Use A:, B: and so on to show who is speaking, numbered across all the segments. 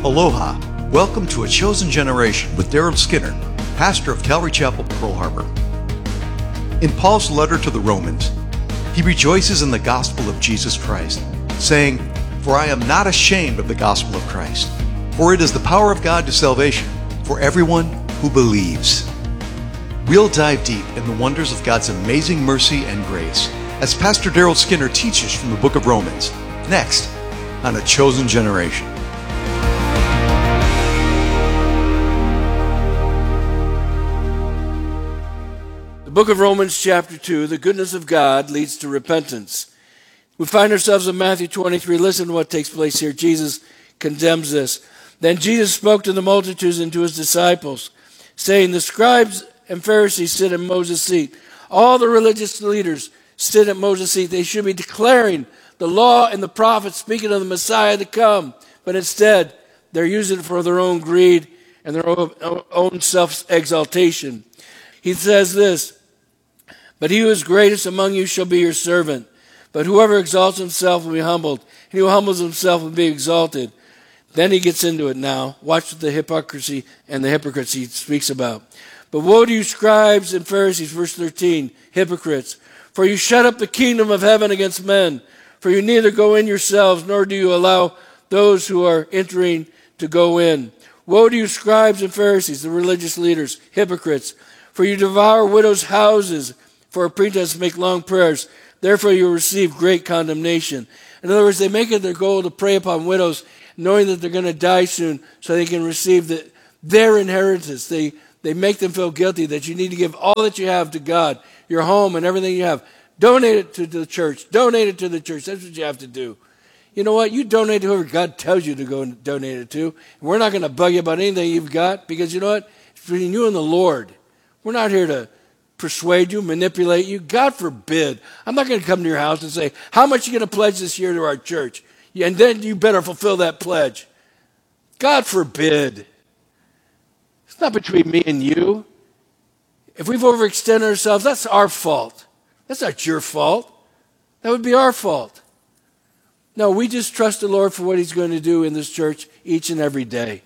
A: Aloha. Welcome to A Chosen Generation with Daryl Skinner, pastor of Calvary Chapel, Pearl Harbor. In Paul's letter to the Romans, he rejoices in the gospel of Jesus Christ, saying, "For I am not ashamed of the gospel of Christ, for it is the power of God to salvation for everyone who believes." We'll dive deep in the wonders of God's amazing mercy and grace as Pastor Daryl Skinner teaches from the book of Romans, next on A Chosen Generation.
B: The book of Romans chapter 2, the goodness of God leads to repentance. We find ourselves in Matthew 23. Listen to what takes place here. Jesus condemns this. Then Jesus spoke to the multitudes and to his disciples, saying, "The scribes and Pharisees sit at Moses' seat. All the religious leaders sit at Moses' seat. They should be declaring the law and the prophets, speaking of the Messiah to come. But instead, they're using it for their own greed and their own self-exaltation." He says this, "But he who is greatest among you shall be your servant. But whoever exalts himself will be humbled, and he who humbles himself will be exalted." Then he gets into it now. Watch the hypocrisy and the hypocrites he speaks about. "But woe to you, scribes and Pharisees," verse 13, "hypocrites, for you shut up the kingdom of heaven against men. For you neither go in yourselves, nor do you allow those who are entering to go in. Woe to you, scribes and Pharisees," the religious leaders, "hypocrites, for you devour widows' houses for a pretense to make long prayers. Therefore you will receive great condemnation." In other words, they make it their goal to prey upon widows, knowing that they're going to die soon, so they can receive their inheritance. They make them feel guilty that you need to give all that you have to God, your home and everything you have. Donate it to the church. Donate it to the church. That's what you have to do. You know what? You donate to whoever God tells you to go and donate it to. We're not going to bug you about anything you've got, because you know what? It's between you and the Lord. We're not here to persuade you, manipulate you. God forbid. I'm not going to come to your house and say, "How much are you going to pledge this year to our church?" And then you better fulfill that pledge. God forbid. It's not between me and you. If we've overextended ourselves, that's our fault. That's not your fault. That would be our fault. No, we just trust the Lord for what he's going to do in this church each and every day.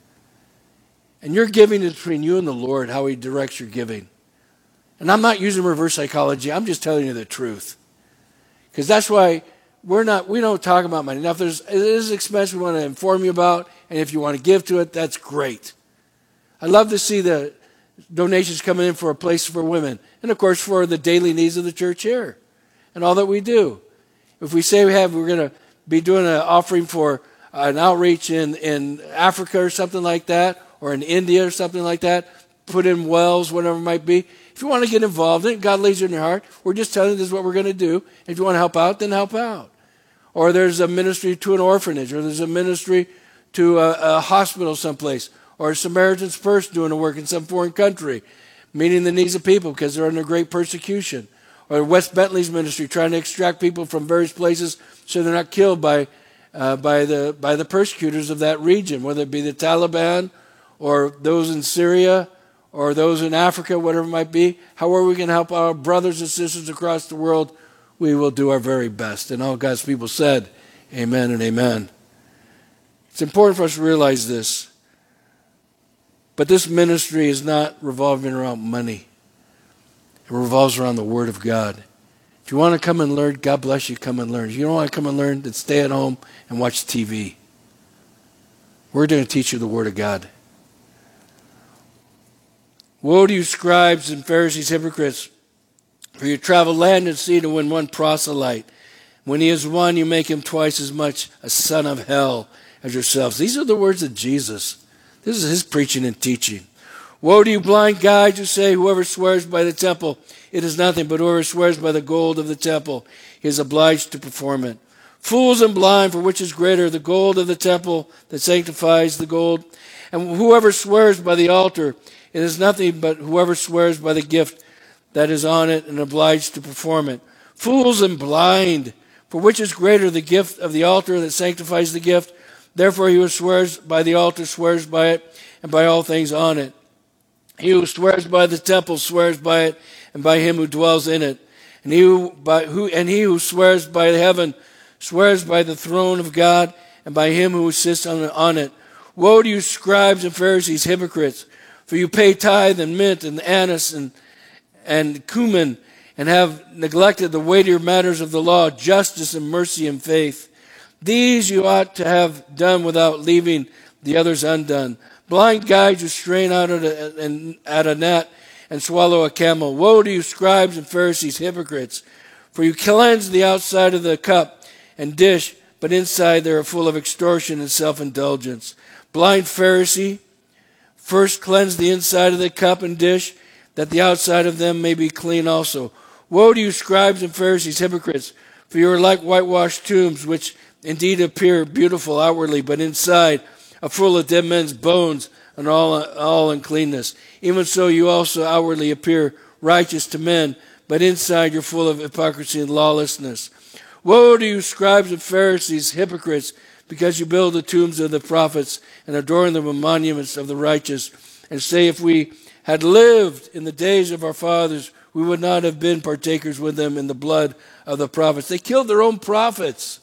B: And your giving is between you and the Lord, how he directs your giving. And I'm not using reverse psychology. I'm just telling you the truth. Because that's why we don't talk about money. Now, if it is an expense we want to inform you about, and if you want to give to it, that's great. I love to see the donations coming in for a place for women. And, of course, for the daily needs of the church here and all that we do. If we say we're going to be doing an offering for an outreach in Africa or something like that, or in India or something like that, put in wells, whatever it might be. If you want to get involved in it, God lays it in your heart, we're just telling you this is what we're going to do. If you want to help out, then help out. Or there's a ministry to an orphanage, or there's a ministry to a hospital someplace, or a Samaritan's Purse doing a work in some foreign country, meeting the needs of people because they're under great persecution. Or West Bentley's ministry trying to extract people from various places so they're not killed by the persecutors of that region, whether it be the Taliban or those in Syria or those in Africa, whatever it might be. However we can help our brothers and sisters across the world, we will do our very best. And all God's people said, amen and amen. It's important for us to realize this. But this ministry is not revolving around money. It revolves around the Word of God. If you want to come and learn, God bless you, come and learn. If you don't want to come and learn, then stay at home and watch TV. We're going to teach you the Word of God. Woe to you, scribes and Pharisees, hypocrites, for you travel land and sea to win one proselyte. When he is won, you make him twice as much a son of hell as yourselves. These are the words of Jesus. This is his preaching and teaching. Woe to you, blind guides, who say, "Whoever swears by the temple, it is nothing, but whoever swears by the gold of the temple, he is obliged to perform it. Fools and blind, for which is greater, the gold of the temple that sanctifies the gold? And whoever swears by the altar, it is nothing, but whoever swears by the gift that is on it and obliged to perform it. Fools and blind, for which is greater, the gift of the altar that sanctifies the gift? Therefore he who swears by the altar swears by it and by all things on it. He who swears by the temple swears by it and by him who dwells in it. And he who swears by heaven swears by the throne of God and by him who sits on it. Woe to you, scribes and Pharisees, hypocrites! For you pay tithe and mint and anise and cumin, and have neglected the weightier matters of the law, justice and mercy and faith. These you ought to have done without leaving the others undone. Blind guides who strain out at a gnat and swallow a camel. Woe to you, scribes and Pharisees, hypocrites! For you cleanse the outside of the cup and dish, but inside they are full of extortion and self-indulgence. Blind Pharisee, first cleanse the inside of the cup and dish, that the outside of them may be clean also. Woe to you, scribes and Pharisees, hypocrites! For you are like whitewashed tombs, which indeed appear beautiful outwardly, but inside are full of dead men's bones and all uncleanness. Even so you also outwardly appear righteous to men, but inside you're full of hypocrisy and lawlessness. Woe to you, scribes and Pharisees, hypocrites, because you build the tombs of the prophets and adorn them with monuments of the righteous, and say, if we had lived in the days of our fathers, we would not have been partakers with them in the blood of the prophets. They killed their own prophets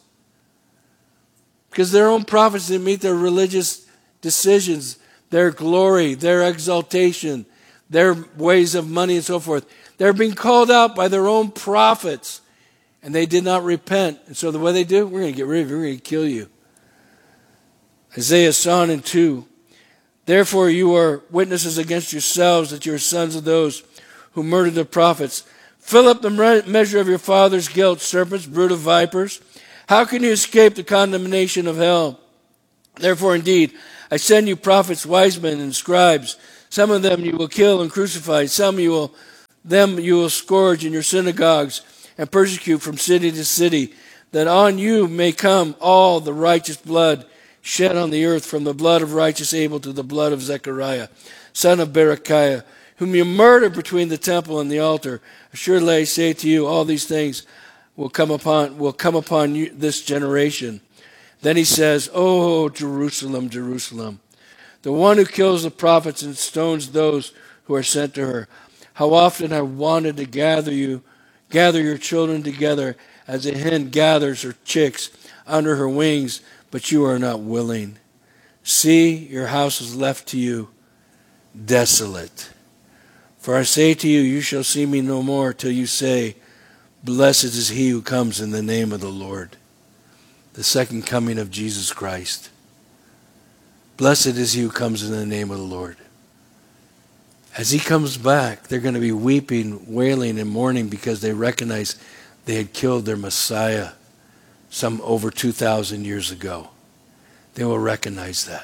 B: because their own prophets didn't meet their religious decisions, their glory, their exaltation, their ways of money and so forth. They're being called out by their own prophets, and they did not repent. And so the way they do, we're going to get rid of you, we're going to kill you. Isaiah saw in 2, therefore you are witnesses against yourselves that you are sons of those who murdered the prophets. Fill up the measure of your father's guilt, serpents, brood of vipers. How can you escape the condemnation of hell? Therefore, indeed, I send you prophets, wise men, and scribes. Some of them you will kill and crucify. Some you will scourge in your synagogues and persecute from city to city, that on you may come all the righteous blood shed on the earth, from the blood of righteous Abel to the blood of Zechariah, son of Berechiah, whom you murdered between the temple and the altar. Surely I say to you, all these things will come upon you, this generation. Then he says, oh, Jerusalem, Jerusalem, the one who kills the prophets and stones those who are sent to her. How often I wanted to gather your children together as a hen gathers her chicks under her wings, but you are not willing. See, your house is left to you desolate. For I say to you, you shall see me no more till you say, blessed is he who comes in the name of the Lord. The second coming of Jesus Christ. Blessed is he who comes in the name of the Lord. As he comes back, they're going to be weeping, wailing, and mourning because they recognize they had killed their Messiah some over 2,000 years ago. They will recognize that.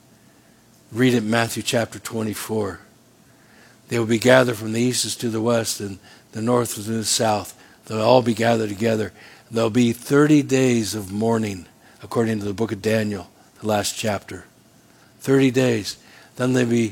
B: Read it, Matthew chapter 24. They will be gathered from the east as to the west and the north as to the south. They'll all be gathered together. There'll be 30 days of mourning, according to the book of Daniel, the last chapter. 30 days. Then there'll be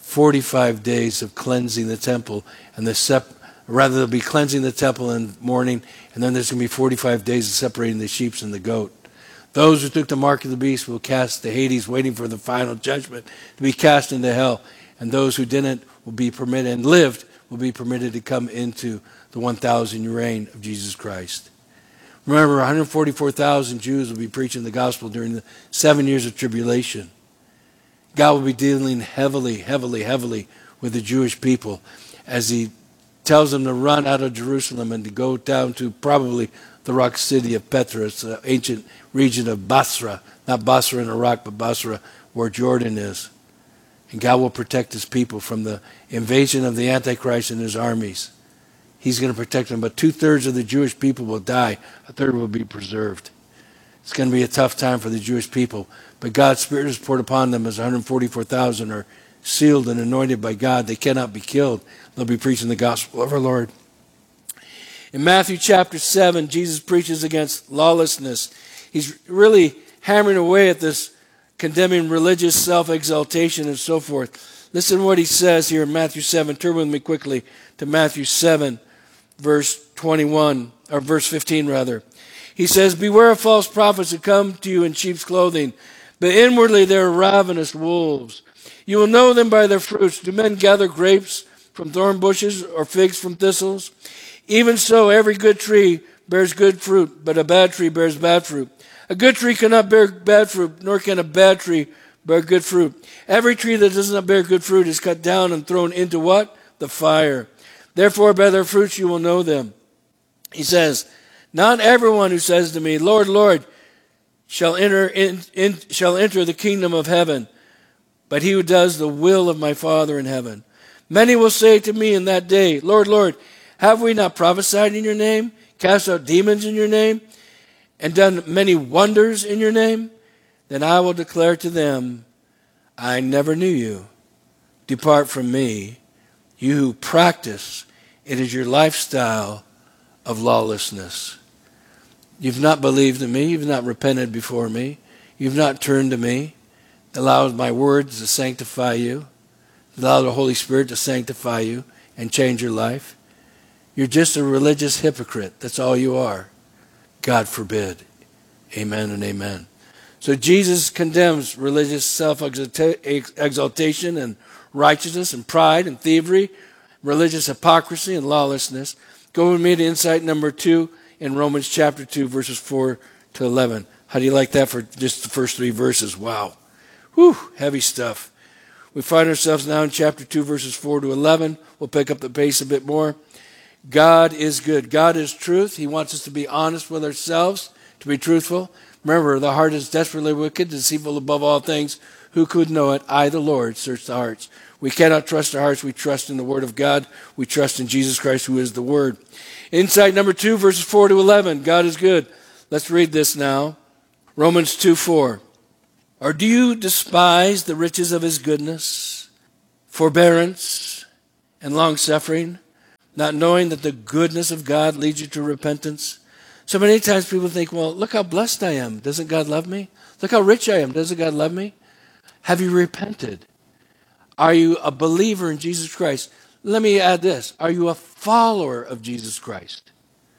B: 45 days of cleansing the temple, and they'll be cleansing the temple in mourning, and then there's going to be 45 days of separating the sheep and the goat. Those who took the mark of the beast will cast to Hades, waiting for the final judgment to be cast into hell. And those who didn't will be permitted and lived will be permitted to come into the 1,000-year reign of Jesus Christ. Remember, 144,000 Jews will be preaching the gospel during the 7 years of tribulation. God will be dealing heavily with the Jewish people as he tells them to run out of Jerusalem and to go down to probably the rock city of Petra, the ancient region of Basra. Not Basra in Iraq, but Basra where Jordan is. And God will protect his people from the invasion of the Antichrist and his armies. He's going to protect them, but 2/3 of the Jewish people will die. 1/3 will be preserved. It's going to be a tough time for the Jewish people, but God's Spirit is poured upon them as 144,000 are sealed and anointed by God. They cannot be killed. They'll be preaching the gospel of our Lord. In Matthew chapter 7, Jesus preaches against lawlessness. He's really hammering away at this, condemning religious self-exaltation and so forth. Listen to what he says here in Matthew 7. Turn with me quickly to Matthew 7, verse 21, or verse 15 rather. He says, beware of false prophets who come to you in sheep's clothing, but inwardly they are ravenous wolves. You will know them by their fruits. Do men gather grapes from thorn bushes or figs from thistles? Even so, every good tree bears good fruit, but a bad tree bears bad fruit. A good tree cannot bear bad fruit, nor can a bad tree bear good fruit. Every tree that does not bear good fruit is cut down and thrown into what? The fire. Therefore, by their fruits you will know them. He says, not everyone who says to me, Lord, Lord, shall enter the kingdom of heaven, but he who does the will of my Father in heaven. Many will say to me in that day, Lord, Lord, have we not prophesied in your name, cast out demons in your name, and done many wonders in your name? Then I will declare to them, I never knew you. Depart from me, you who practice, it is your lifestyle of lawlessness. You've not believed in me, you've not repented before me, you've not turned to me, allowed my words to sanctify you, allow the Holy Spirit to sanctify you and change your life. You're just a religious hypocrite. That's all you are. God forbid. Amen and amen. So Jesus condemns religious self-exaltation and righteousness and pride and thievery, religious hypocrisy and lawlessness. Go with me to insight number 2 in Romans chapter 2, verses 4 to 11. How do you like that for just the first 3 verses? Wow. Whew, heavy stuff. We find ourselves now in chapter 2, verses 4 to 11. We'll pick up the pace a bit more. God is good. God is truth. He wants us to be honest with ourselves, to be truthful. Remember, the heart is desperately wicked, deceitful above all things. Who could know it? I, the Lord, search the hearts. We cannot trust our hearts. We trust in the Word of God. We trust in Jesus Christ, who is the Word. Insight number 2, verses 4 to 11. God is good. Let's read this now. Romans 2:4. Or do you despise the riches of his goodness, forbearance, and long-suffering, not knowing that the goodness of God leads you to repentance? So many times people think, well, look how blessed I am. Doesn't God love me? Look how rich I am. Doesn't God love me? Have you repented? Are you a believer in Jesus Christ? Let me add this. Are you a follower of Jesus Christ?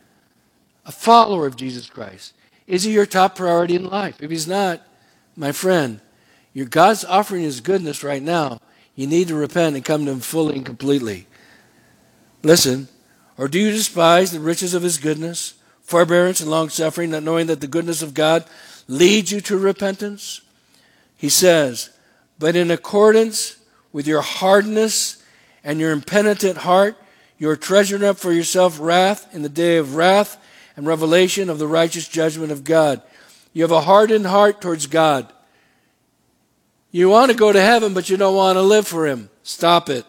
B: A follower of Jesus Christ. Is he your top priority in life? If he's not, my friend, your God's offering his goodness right now. You need to repent and come to him fully and completely. Listen, or do you despise the riches of his goodness, forbearance and long-suffering, not knowing that the goodness of God leads you to repentance? He says, but in accordance with your hardness and your impenitent heart, you are treasuring up for yourself wrath in the day of wrath and revelation of the righteous judgment of God. You have a hardened heart towards God. You want to go to heaven, but you don't want to live for him. Stop it.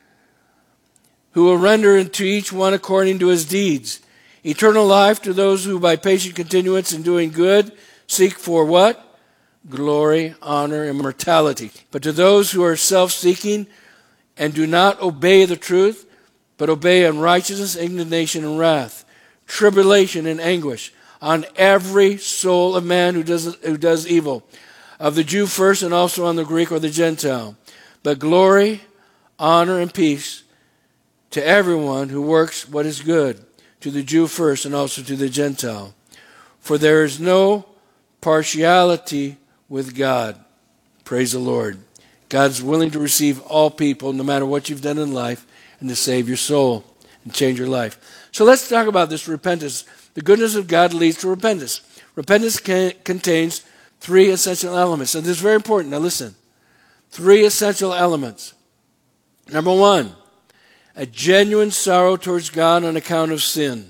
B: Who will render to each one according to his deeds. Eternal life to those who by patient continuance in doing good seek for what? Glory, honor, immortality. But to those who are self-seeking and do not obey the truth, but obey unrighteousness, indignation, and wrath, tribulation and anguish on every soul of man who does evil, of the Jew first and also on the Greek or the Gentile. But glory, honor, and peace to everyone who works what is good, to the Jew first and also to the Gentile. For there is no partiality with God. Praise the Lord. God's willing to receive all people, no matter what you've done in life, and to save your soul and change your life. So let's talk about this repentance. The goodness of God leads to repentance. Repentance contains 3 essential elements. And this is very important. Now listen. 3 essential elements. Number 1, a genuine sorrow towards God on account of sin.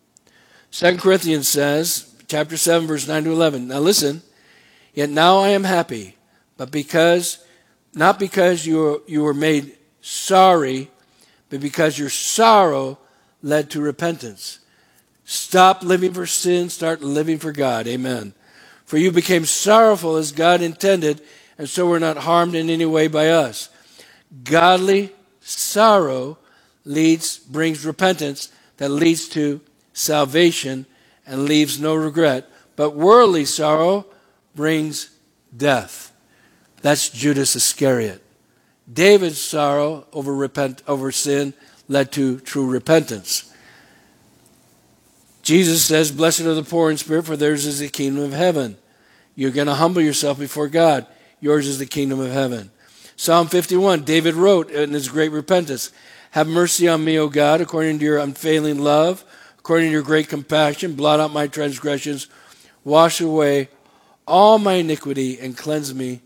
B: 2 Corinthians says, chapter 7, verse 9 to 11. Now listen. Yet now I am happy, but not because you were made sorry, but because your sorrow led to repentance. Stop living for sin, start living for God. Amen. For you became sorrowful as God intended, and so were not harmed in any way by us. Godly sorrow brings repentance that leads to salvation and leaves no regret. But worldly sorrow brings death. That's Judas Iscariot. David's sorrow over sin led to true repentance. Jesus says, blessed are the poor in spirit, for theirs is the kingdom of heaven. You're going to humble yourself before God. Yours is the kingdom of heaven. Psalm 51, David wrote in his great repentance, have mercy on me, O God, according to your unfailing love, according to your great compassion, blot out my transgressions, wash away all my iniquity, and cleanse me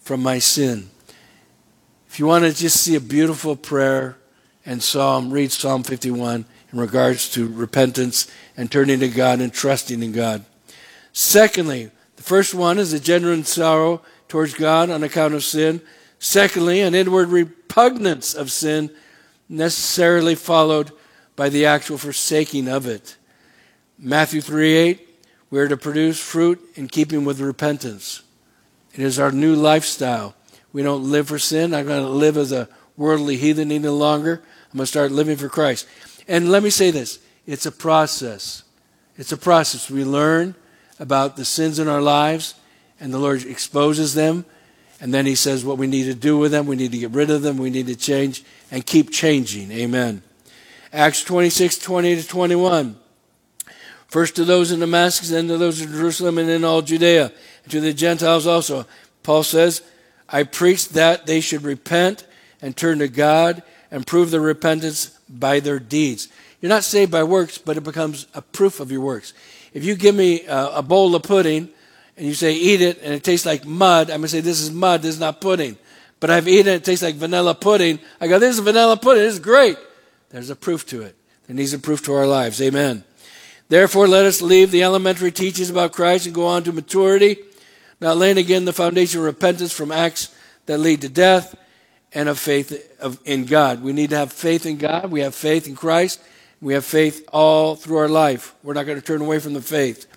B: from my sin. If you want to just see a beautiful prayer and psalm, read Psalm 51 in regards to repentance and turning to God and trusting in God. Secondly, the first one is a genuine sorrow towards God on account of sin. Secondly, an inward repugnance of sin, necessarily followed by the actual forsaking of it. Matthew 3:8, we are to produce fruit in keeping with repentance. It is our new lifestyle. We don't live for sin. I'm going to live as a worldly heathen any longer. I'm going to start living for Christ. And let me say this. It's a process. It's a process. We learn about the sins in our lives, and the Lord exposes them, and then he says what we need to do with them. We need to get rid of them. We need to change and keep changing. Amen. Acts 26:20-21. First to those in Damascus, then to those in Jerusalem, and in all Judea, and to the Gentiles also. Paul says, I preach that they should repent and turn to God and prove their repentance by their deeds. You're not saved by works, but it becomes a proof of your works. If you give me a bowl of pudding and you say, eat it, and it tastes like mud, I'm going to say, this is mud, this is not pudding. But I've eaten it, it tastes like vanilla pudding. I go, this is vanilla pudding, this is great. There's a proof to it. There needs a proof to our lives. Amen. Therefore, let us leave the elementary teachings about Christ and go on to maturity, not laying again the foundation of repentance from acts that lead to death and of faith in God. We need to have faith in God. We have faith in Christ. We have faith all through our life. We're not going to turn away from the faith.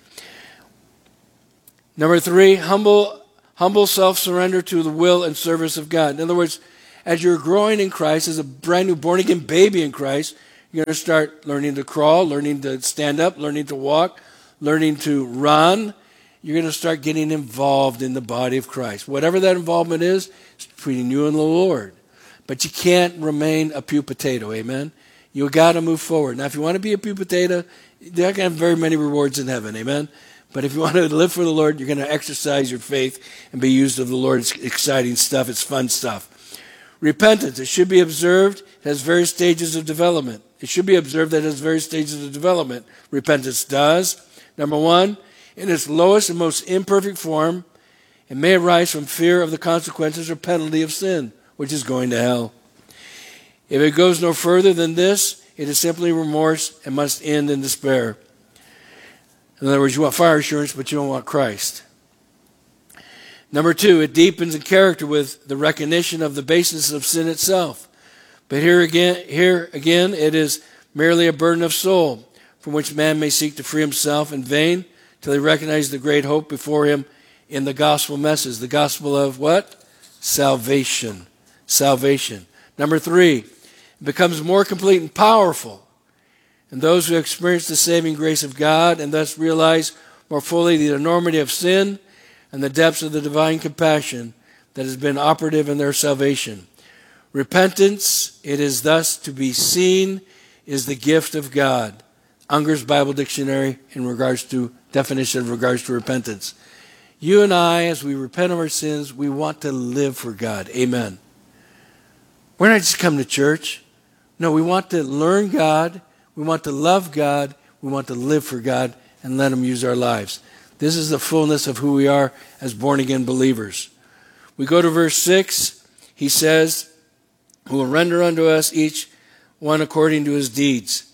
B: Number 3, humble self-surrender to the will and service of God. In other words, as you're growing in Christ, as a brand new born-again baby in Christ, you're going to start learning to crawl, learning to stand up, learning to walk, learning to run. You're going to start getting involved in the body of Christ. Whatever that involvement is, it's between you and the Lord. But you can't remain a pew potato, amen? You've got to move forward. Now, if you want to be a pew potato, you're not going to have very many rewards in heaven, amen? But if you want to live for the Lord, you're going to exercise your faith and be used of the Lord. It's exciting stuff. It's fun stuff. Repentance, it should be observed. It has various stages of development. It should be observed that it has various stages of development. Repentance does. Number 1, in its lowest and most imperfect form, it may arise from fear of the consequences or penalty of sin, which is going to hell. If it goes no further than this, it is simply remorse and must end in despair. In other words, you want fire assurance, but you don't want Christ. Number 2, it deepens in character with the recognition of the basis of sin itself. But here again, it is merely a burden of soul from which man may seek to free himself in vain till he recognizes the great hope before him in the gospel message. The gospel of what? Salvation. Salvation. Number 3, it becomes more complete and powerful. And those who experience the saving grace of God and thus realize more fully the enormity of sin and the depths of the divine compassion that has been operative in their salvation. Repentance, it is thus to be seen, is the gift of God. Unger's Bible Dictionary in regards to definition in regards to repentance. You and I, as we repent of our sins, we want to live for God. Amen. We're not just come to church. No, we want to learn God. We want to love God. We want to live for God and let Him use our lives. This is the fullness of who we are as born-again believers. We go to verse 6. He says, who will render unto us each one according to his deeds.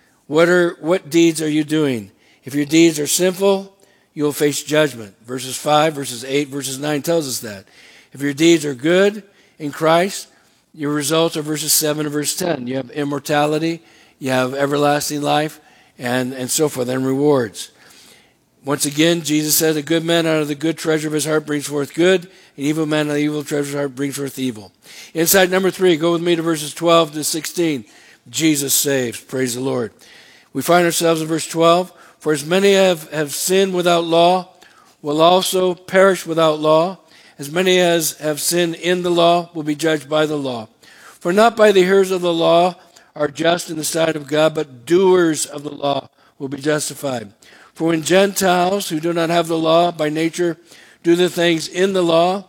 B: What deeds are you doing? If your deeds are sinful, you will face judgment. Verses 5, verses 8, verses 9 tells us that. If your deeds are good in Christ, your results are verses 7 and verse 10. You have immortality, you have everlasting life, and so forth, and rewards. Once again, Jesus said, a good man out of the good treasure of his heart brings forth good, an evil man out of the evil treasure of his heart brings forth evil. Insight number 3, go with me to verses 12 to 16. Jesus saves. Praise the Lord. We find ourselves in verse 12. For as many have sinned without law will also perish without law. As many as have sinned in the law will be judged by the law. For not by the hearers of the law are just in the sight of God, but doers of the law will be justified. For when Gentiles who do not have the law by nature do the things in the law,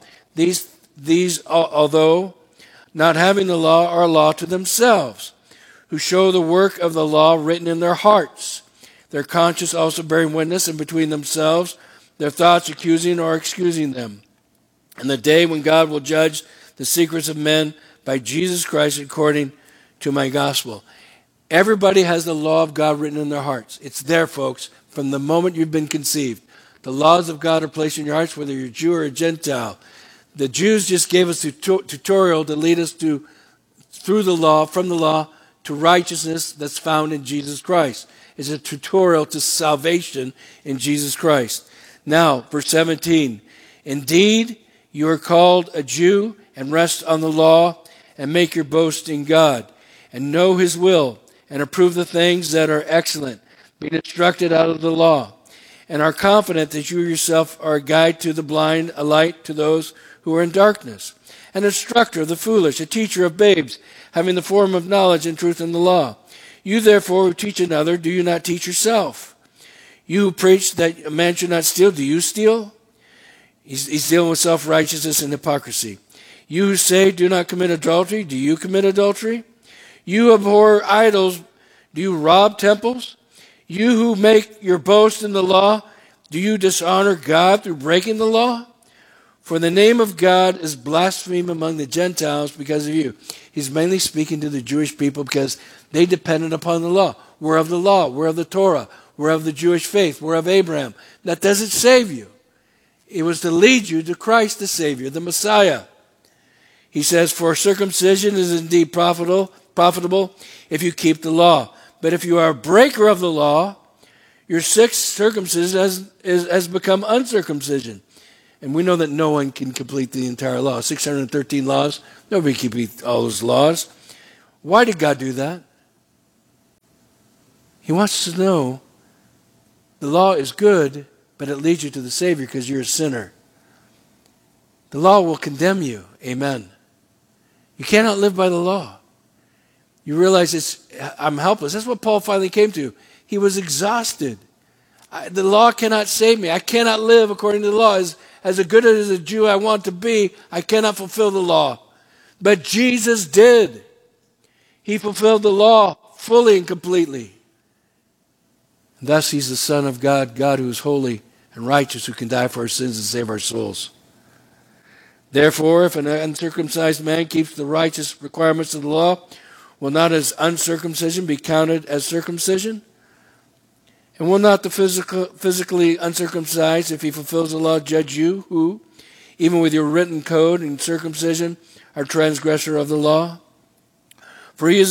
B: these although not having the law are a law to themselves, who show the work of the law written in their hearts, their conscience also bearing witness, and between themselves their thoughts accusing or excusing them. and the day when God will judge the secrets of men by Jesus Christ according to my gospel. Everybody has the law of God written in their hearts. It's there, folks, from the moment you've been conceived. The laws of God are placed in your hearts, whether you're a Jew or a Gentile. The Jews just gave us a tutorial to lead us through the law, from the law, to righteousness that's found in Jesus Christ. It's a tutorial to salvation in Jesus Christ. Now, verse 17. Indeed, you are called a Jew and rest on the law and make your boast in God and know his will and approve the things that are excellent, being instructed out of the law, and are confident that you yourself are a guide to the blind, a light to those who are in darkness, an instructor of the foolish, a teacher of babes, having the form of knowledge and truth in the law. You therefore who teach another, do you not teach yourself? You who preach that a man should not steal, do you steal? He's dealing with self-righteousness and hypocrisy. You who say, do not commit adultery, do you commit adultery? You who abhor idols, do you rob temples? You who make your boast in the law, do you dishonor God through breaking the law? For the name of God is blasphemed among the Gentiles because of you. He's mainly speaking to the Jewish people because they depended upon the law. We're of the law. We're of the Torah. We're of the Jewish faith. We're of Abraham. That doesn't save you. It was to lead you to Christ the Savior, the Messiah. He says, for circumcision is indeed profitable if you keep the law. But if you are a breaker of the law, your circumcision has become uncircumcision. And we know that no one can complete the entire law. 613 laws. Nobody can complete all those laws. Why did God do that? He wants to know the law is good, but it leads you to the Savior because you're a sinner. The law will condemn you. Amen. You cannot live by the law. You realize I'm helpless. That's what Paul finally came to. He was exhausted. The law cannot save me. I cannot live according to the law. As good as a Jew I want to be, I cannot fulfill the law. But Jesus did. He fulfilled the law fully and completely. And thus he's the Son of God, God who is holy and righteous, who can die for our sins and save our souls. Therefore, if an uncircumcised man keeps the righteous requirements of the law, will not his uncircumcision be counted as circumcision? And will not the physically uncircumcised, if he fulfills the law, judge you, who, even with your written code and circumcision, are transgressor of the law? For he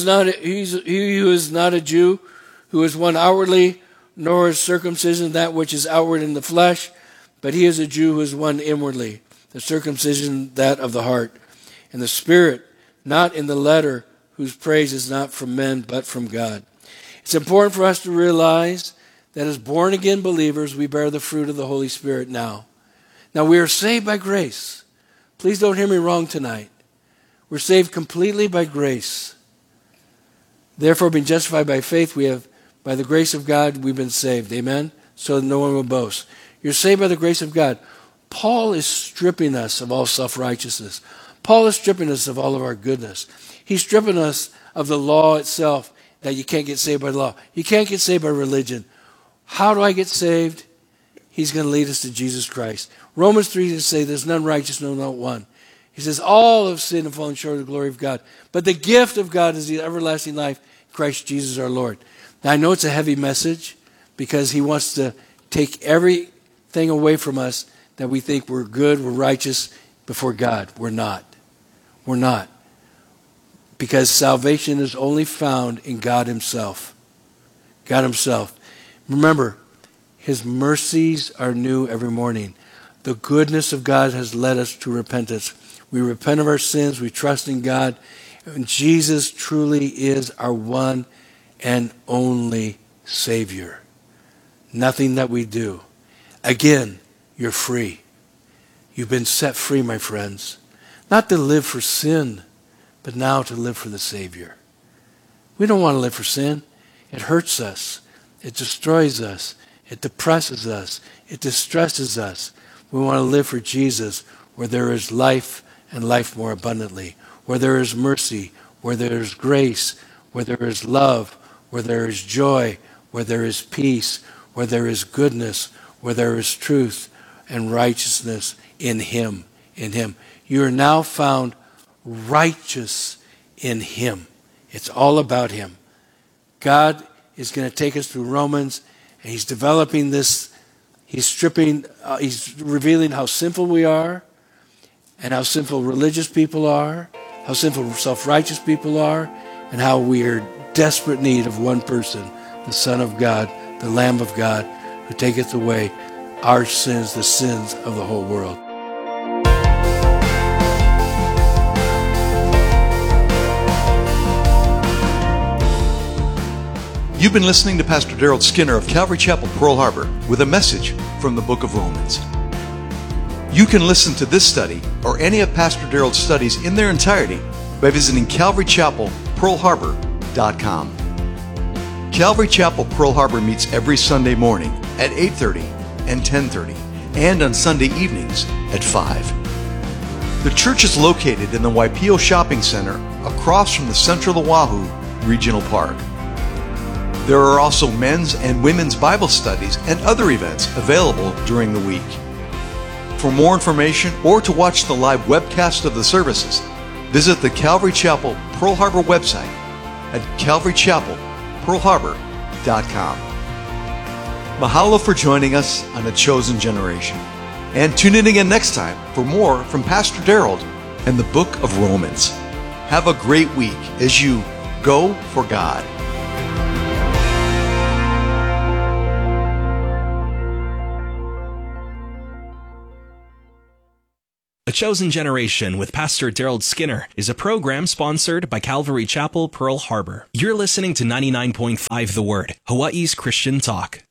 B: who is not a Jew, who is one outwardly, nor is circumcision that which is outward in the flesh, but he is a Jew who is one inwardly, the circumcision that of the heart, in the spirit, not in the letter, whose praise is not from men, but from God. It's important for us to realize that as born-again believers, we bear the fruit of the Holy Spirit now. Now, we are saved by grace. Please don't hear me wrong tonight. We're saved completely by grace. Therefore, being justified by faith, we have, by the grace of God, we've been saved. Amen? So that no one will boast. You're saved by the grace of God. Paul is stripping us of all self-righteousness. Paul is stripping us of all of our goodness. He's stripping us of the law itself, that you can't get saved by the law. You can't get saved by religion. How do I get saved? He's going to lead us to Jesus Christ. Romans 3 says, there's none righteous, no, not one. He says, all have sinned and fallen short of the glory of God. But the gift of God is the everlasting life, Christ Jesus our Lord. Now, I know it's a heavy message because he wants to take everything away from us that we think we're good, we're righteous before God. We're not. We're not. Because salvation is only found in God himself. God himself. Remember, his mercies are new every morning. The goodness of God has led us to repentance. We repent of our sins. We trust in God. And Jesus truly is our one and only Savior. Nothing that we do. Again, you're free. You've been set free, my friends. Not to live for sin, but now to live for the Savior. We don't want to live for sin. It hurts us. It destroys us. It depresses us. It distresses us. We want to live for Jesus, where there is life and life more abundantly, where there is mercy, where there is grace, where there is love, where there is joy, where there is peace, where there is goodness, where there is truth and righteousness in him. in him. You are now found righteous in him. It's all about him. God is going to take us through Romans, and he's developing this. He's revealing how sinful we are, and how sinful religious people are, how sinful self-righteous people are, and how we are in desperate need of one person, the Son of God, the Lamb of God, who taketh away our sins, the sins of the whole world.
A: You've been listening to Pastor Daryl Skinner of Calvary Chapel, Pearl Harbor, with a message from the book of Romans. You can listen to this study or any of Pastor Daryl's studies in their entirety by visiting CalvaryChapelPearlHarbor.com. Calvary Chapel Pearl Harbor meets every Sunday morning at 8:30 and 10:30, and on Sunday evenings at 5. The church is located in the Waipio Shopping Center across from the Central Oahu Regional Park. There are also men's and women's Bible studies and other events available during the week. For more information or to watch the live webcast of the services, visit the Calvary Chapel Pearl Harbor website at CalvaryChapelPearlHarbor.com. Mahalo for joining us on A Chosen Generation. And tune in again next time for more from Pastor Daryl and the book of Romans. Have a great week as you go for God.
C: A Chosen Generation with Pastor Daryl Skinner is a program sponsored by Calvary Chapel, Pearl Harbor. You're listening to 99.5 The Word, Hawaii's Christian talk.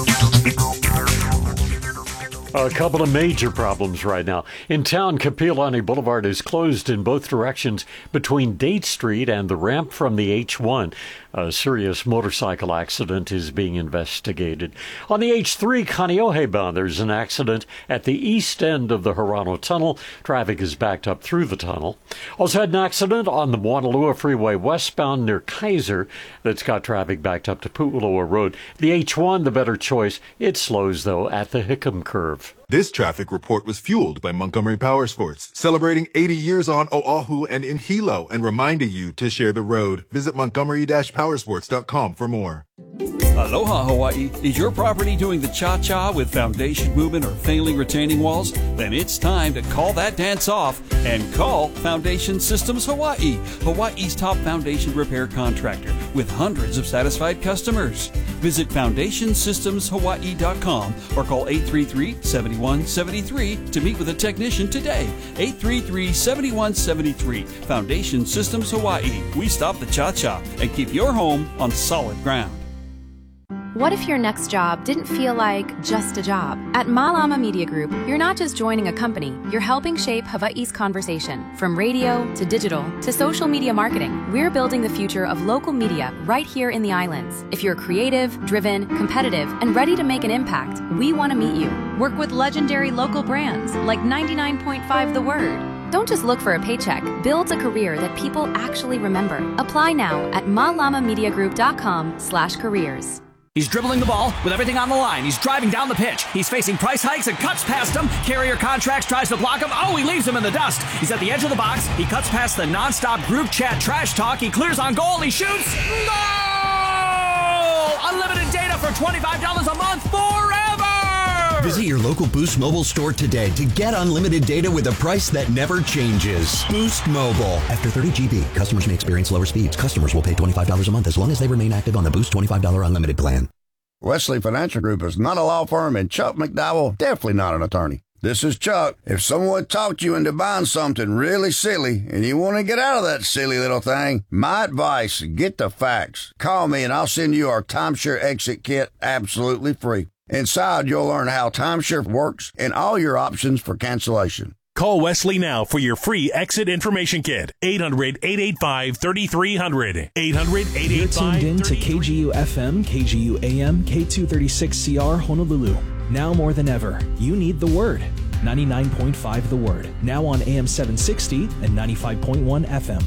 D: A couple of major problems right now. In town, Kapiolani Boulevard is closed in both directions between Date Street and the ramp from the H1. A serious motorcycle accident is being investigated. On the H3 Kaneohe bound, there's an accident at the east end of the Hirano Tunnel. Traffic is backed up through the tunnel. Also had an accident on the Moanalua Freeway westbound near Kaiser that's got traffic backed up to Pu'uloa Road. The H1, the better choice. It slows, though, at the Hickam Curve.
E: This traffic report was fueled by Montgomery Power Sports, celebrating 80 years on Oahu and in Hilo and reminding you to share the road. Visit Montgomery-Powersports.com for more.
F: Aloha, Hawaii. Is your property doing the cha-cha with foundation movement or failing retaining walls? Then it's time to call that dance off and call Foundation Systems Hawaii, Hawaii's top foundation repair contractor with hundreds of satisfied customers. Visit FoundationSystemsHawaii.com or call 833-7173 to meet with a technician today. 833-7173. Foundation Systems Hawaii. We stop the cha-cha and keep your home on solid ground.
G: What if your next job didn't feel like just a job? At Malama Media Group, you're not just joining a company, you're helping shape Hawaii's conversation. From radio to digital to social media marketing, we're building the future of local media right here in the islands. If you're creative, driven, competitive, and ready to make an impact, we want to meet you. Work with legendary local brands like 99.5 The Word. Don't just look for a paycheck. Build a career that people actually remember. Apply now at malamamediagroup.com/careers.
H: He's dribbling the ball with everything on the line. He's driving down the pitch. He's facing price hikes and cuts past him. Carrier Contracts tries to block him. Oh, he leaves him in the dust. He's at the edge of the box. He cuts past the nonstop group chat trash talk. He clears on goal. He shoots. Goal! Unlimited data for $25 a month forever!
I: Visit your local Boost Mobile store today to get unlimited data with a price that never changes. Boost Mobile. After 30 GB, customers may experience lower speeds. Customers will pay $25 a month as long as they remain active on the Boost $25 unlimited plan.
J: Wesley Financial Group is not a law firm, and Chuck McDowell definitely not an attorney. This is Chuck. If someone talked you into buying something really silly and you want to get out of that silly little thing, my advice, get the facts. Call me and I'll send you our timeshare exit kit absolutely free. Inside, you'll learn how timeshare works and all your options for cancellation.
K: Call Wesley now for your free exit information kit. 800-885-3300. 800-885-3300.
L: You're tuned in to KGU FM, KGU AM, K236CR Honolulu. Now more than ever, you need the Word. 99.5 The Word. Now on AM 760 and 95.1 FM.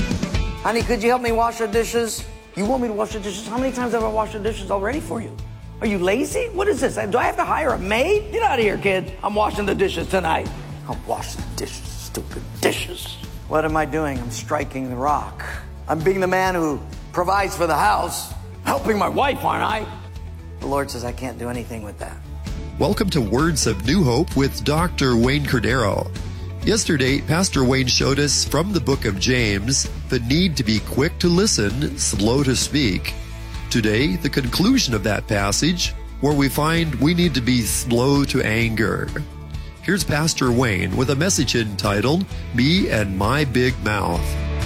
M: Honey, could you help me wash the dishes? You want me to wash the dishes? How many times have I washed the dishes already for you? Are you lazy? What is this? Do I have to hire a maid? Get out of here, kid. I'm washing the dishes tonight. I'm washing the dishes, stupid dishes. What am I doing? I'm striking the rock. I'm being the man who provides for the house, helping my wife, aren't I? The Lord says I can't do anything with that.
N: Welcome to Words of New Hope with Dr. Wayne Cordero. Yesterday, Pastor Wayne showed us from the book of James the need to be quick to listen, slow to speak. Today, the conclusion of that passage, where we find we need to be slow to anger. Here's Pastor Wayne with a message entitled, Me and My Big Mouth.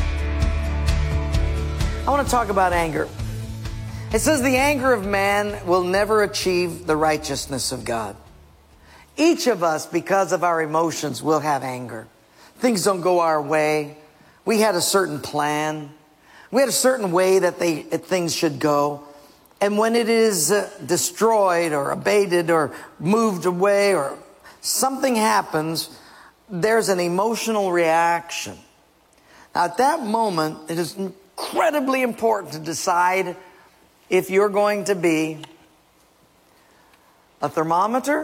M: I want to talk about anger. It says the anger of man will never achieve the righteousness of God. Each of us, because of our emotions, will have anger. Things don't go our way. We had a certain plan. We had a certain way that things should go. And when it is destroyed or abated or moved away or something happens, there's an emotional reaction. Now, at that moment, it is incredibly important to decide if you're going to be a thermometer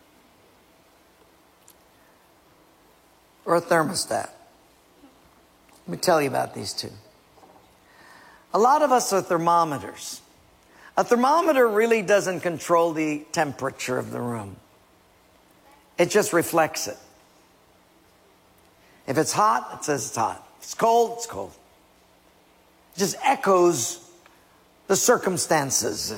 M: or a thermostat. Let me tell you about these two. A lot of us are thermometers. A thermometer really doesn't control the temperature of the room. It just reflects it. If it's hot, it says it's hot. If it's cold, it's cold. It just echoes the circumstances.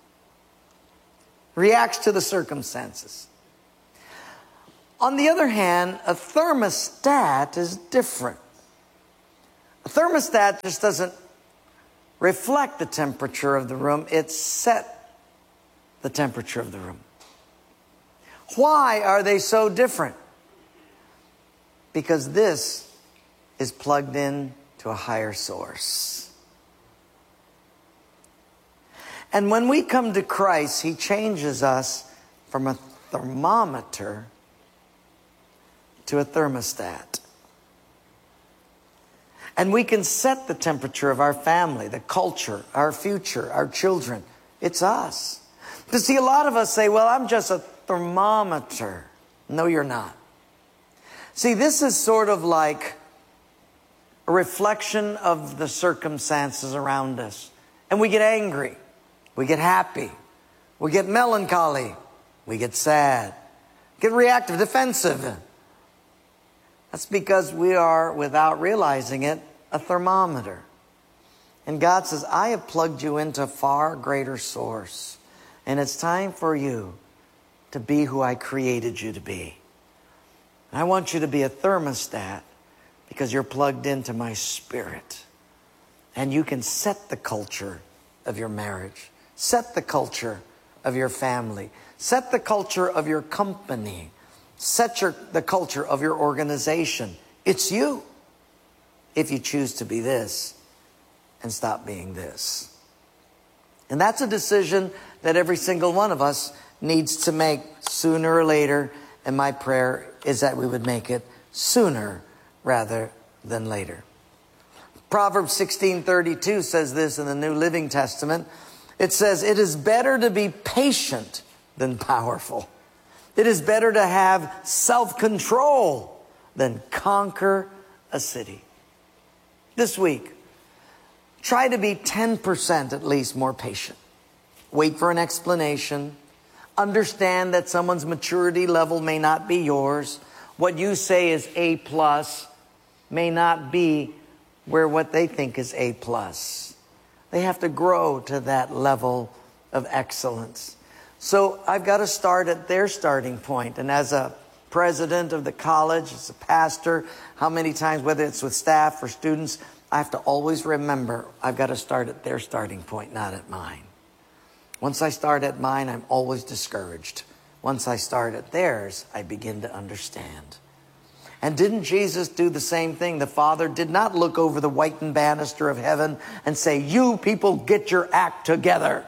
M: Reacts to the circumstances. On the other hand, a thermostat is different. A thermostat just doesn't reflect the temperature of the room. It set the temperature of the room. Why are they so different? Because this is plugged in to a higher source. And when we come to Christ, He changes us from a thermometer to a thermostat. And we can set the temperature of our family, the culture, our future, our children. It's us. But see, a lot of us say, well, I'm just a thermometer. No, you're not. See, this is sort of like a reflection of the circumstances around us. And we get angry. We get happy. We get melancholy. We get sad. Get reactive, defensive. That's because we are, without realizing it, a thermometer. And God says, I have plugged you into a far greater source. And it's time for you to be who I created you to be. And I want you to be a thermostat because you're plugged into my spirit. And you can set the culture of your marriage. Set the culture of your family. Set the culture of your company. Set the culture of your organization. It's you. If you choose to be this and stop being this. And that's a decision that every single one of us needs to make sooner or later. And my prayer is that we would make it sooner rather than later. Proverbs 16:32 says this in the New Living Testament. It says, it is better to be patient than powerful. It is better to have self-control than conquer a city. This week, try to be 10% at least more patient. Wait for an explanation. Understand that someone's maturity level may not be yours. What you say is A+ may not be where what they think is A+. They have to grow to that level of excellence. So I've got to start at their starting point. And as a president of the college, as a pastor, how many times, whether it's with staff or students, I have to always remember I've got to start at their starting point, not at mine. Once I start at mine, I'm always discouraged. Once I start at theirs, I begin to understand. And didn't Jesus do the same thing? The Father did not look over the whitened banister of heaven and say, you people get your act together.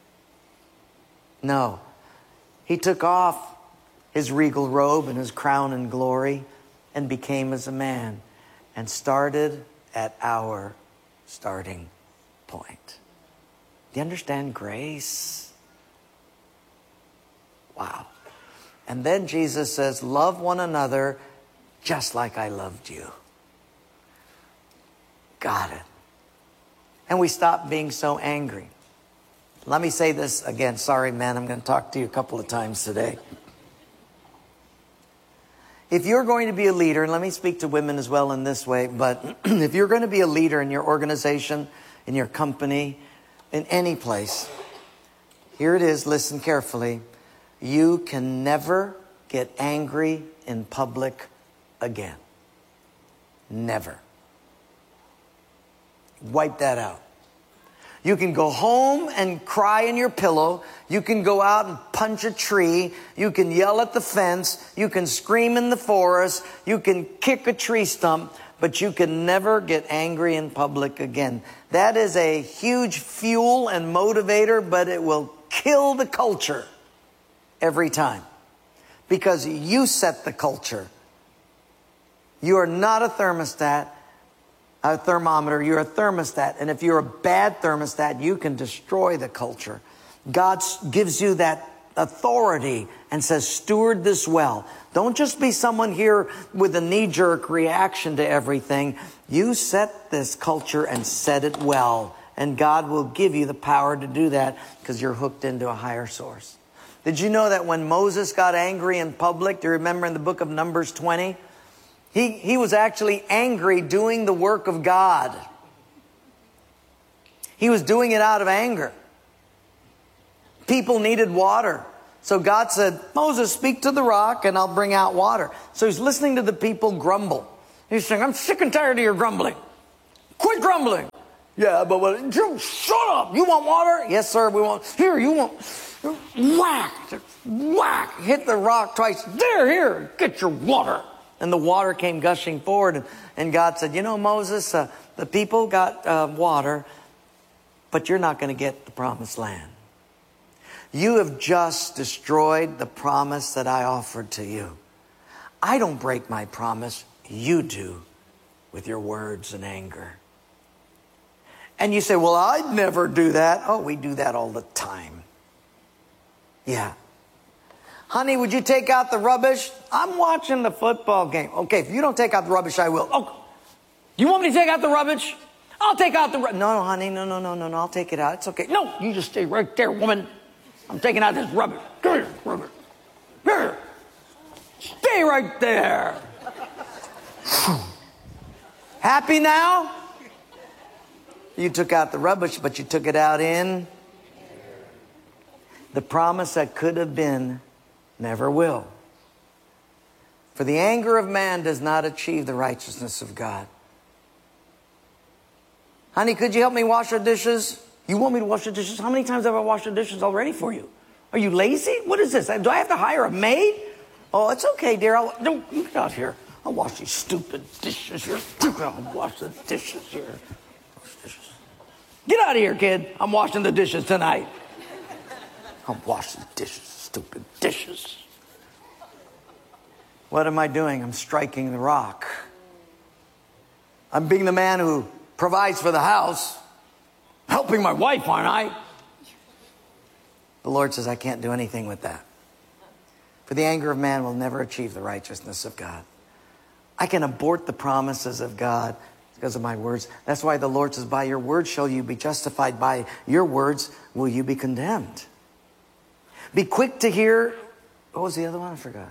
M: No. He took off his regal robe and his crown and glory and became as a man and started at our starting point. Do you understand grace? Wow. And then Jesus says, love one another just like I loved you. Got it. And we stop being so angry. Let me say this again. Sorry, man, I'm going to talk to you a couple of times today. If you're going to be a leader, and let me speak to women as well in this way, but if you're going to be a leader in your organization, in your company, in any place, here it is, listen carefully. You can never get angry in public again. Never. Wipe that out. You can go home and cry in your pillow. You can go out and punch a tree. You can yell at the fence. You can scream in the forest. You can kick a tree stump. But you can never get angry in public again. That is a huge fuel and motivator, but it will kill the culture every time. Because you set the culture. You are not a thermostat. A thermometer, you're a thermostat. And if you're a bad thermostat, you can destroy the culture. God gives you that authority and says, steward this well. Don't just be someone here with a knee-jerk reaction to everything. You set this culture and set it well. And God will give you the power to do that because you're hooked into a higher source. Did you know that when Moses got angry in public, do you remember in the book of Numbers 20? He was actually angry doing the work of God. He was doing it out of anger. People needed water. So God said, Moses, speak to the rock and I'll bring out water. So he's listening to the people grumble. He's saying, I'm sick and tired of your grumbling. Quit grumbling. Yeah, but shut up. You want water? Yes, sir, we want. Here, you want. Whack. Whack. Hit the rock twice. There, here, get your water. And the water came gushing forward. And God said, you know, Moses, the people got water, but you're not going to get the promised land. You have just destroyed the promise that I offered to you. I don't break my promise. You do with your words and anger. And you say, well, I'd never do that. Oh, we do that all the time. Yeah. Honey, would you take out the rubbish? I'm watching the football game. Okay, if you don't take out the rubbish, I will. Oh, you want me to take out the rubbish? I'll take out the rubbish. No, honey, no, I'll take it out. It's okay. No, you just stay right there, woman. I'm taking out this rubbish. Come here, rubbish. Here. Stay right there. Happy now? You took out the rubbish, but you took it out in the promise that could have been, never will. For the anger of man does not achieve the righteousness of God. Honey, could you help me wash the dishes? You want me to wash the dishes? How many times have I washed the dishes already for you? Are you lazy? What is this? Do I have to hire a maid? Oh, it's okay, dear. No, you get out here. I'll wash these stupid dishes here. I'll wash the dishes here. Get out of here, kid. I'm washing the dishes tonight. I'll wash the dishes, stupid dishes. What am I doing? I'm striking the rock. I'm being the man who provides for the house, helping my wife, aren't I? The Lord says, I can't do anything with that. For the anger of man will never achieve the righteousness of God. I can abort the promises of God because of my words. That's why the Lord says, by your words shall you be justified. By your words will you be condemned. Be quick to hear. What was the other one? I forgot.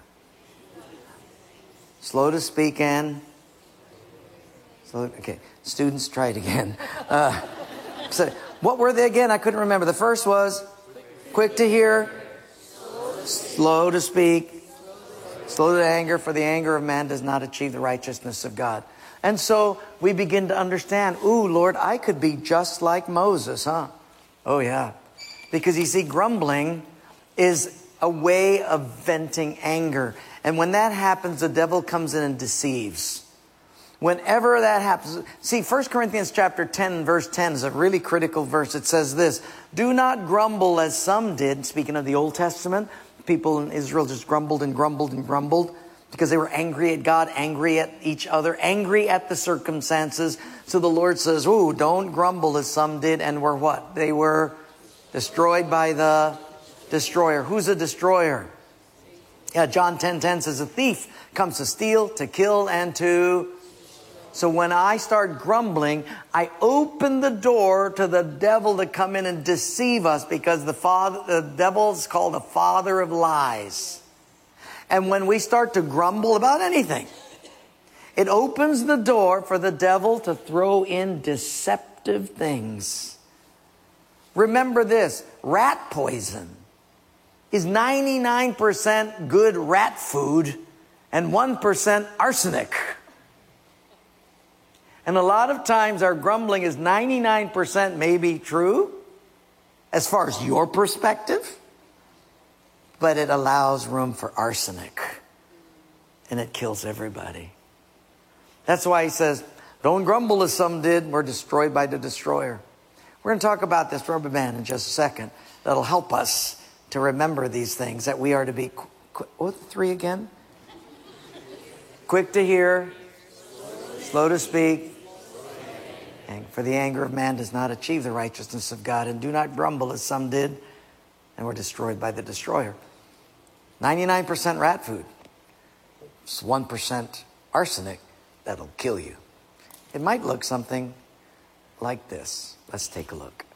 M: Slow to speak and slow. Okay, students, try it again. So what were they again? I couldn't remember. The first was quick to hear, slow to speak, slow to anger. For the anger of man does not achieve the righteousness of God. And so we begin to understand, ooh, Lord, I could be just like Moses, huh? Oh, yeah. Because you see, grumbling is a way of venting anger. And when that happens, the devil comes in and deceives. Whenever that happens, see, 1 Corinthians chapter 10, verse 10 is a really critical verse. It says this, do not grumble as some did. Speaking of the Old Testament, people in Israel just grumbled and grumbled and grumbled because they were angry at God, angry at each other, angry at the circumstances. So the Lord says, ooh, don't grumble as some did and were what? They were destroyed by the destroyer. Who's a destroyer? Yeah, John 10:10 says, a thief comes to steal, to kill, and to... So when I start grumbling, I open the door to the devil to come in and deceive us, because the devil's called the father of lies. And when we start to grumble about anything, it opens the door for the devil to throw in deceptive things. Remember this, rat poison is 99% good rat food and 1% arsenic. And a lot of times our grumbling is 99% maybe true as far as your perspective, but it allows room for arsenic and it kills everybody. That's why he says, don't grumble as some did, we're destroyed by the destroyer. We're going to talk about this rubber band in just a second. That'll help us to remember these things, that we are to be, what, 3 again? Quick to hear, slow to speak, and for the anger of man does not achieve the righteousness of God, and do not grumble as some did, and were destroyed by the destroyer. 99% rat food, it's 1% arsenic that'll kill you. It might look something like this. Let's take a look.